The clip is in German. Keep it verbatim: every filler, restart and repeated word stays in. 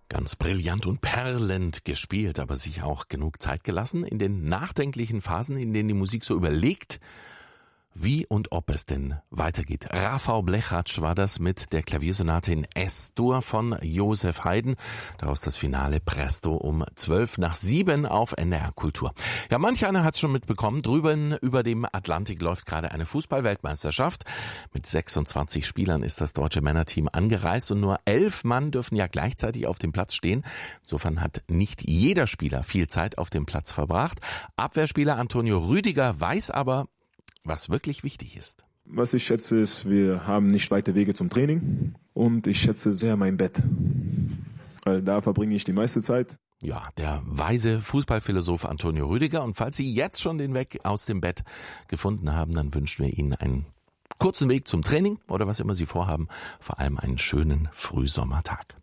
Ganz brillant und perlend gespielt, aber sich auch genug Zeit gelassen in den nachdenklichen Phasen, in denen die Musik so überlegt, wie und ob es denn weitergeht. Rafał Blechacz war das mit der Klaviersonate in Es-Dur von Josef Haydn. Daraus das Finale Presto um zwölf nach sieben auf N D R Kultur. Ja, manch einer hat es schon mitbekommen. Drüben über dem Atlantik läuft gerade eine Fußball-Weltmeisterschaft. Mit sechsundzwanzig Spielern ist das deutsche Männerteam angereist und nur elf Mann dürfen ja gleichzeitig auf dem Platz stehen. Insofern hat nicht jeder Spieler viel Zeit auf dem Platz verbracht. Abwehrspieler Antonio Rüdiger weiß aber, was wirklich wichtig ist. Was ich schätze, ist, wir haben nicht weite Wege zum Training und ich schätze sehr mein Bett, weil da verbringe ich die meiste Zeit. Ja, der weise Fußballphilosoph Antonio Rüdiger. Und falls Sie jetzt schon den Weg aus dem Bett gefunden haben, dann wünschen wir Ihnen einen kurzen Weg zum Training oder was immer Sie vorhaben, vor allem einen schönen Frühsommertag.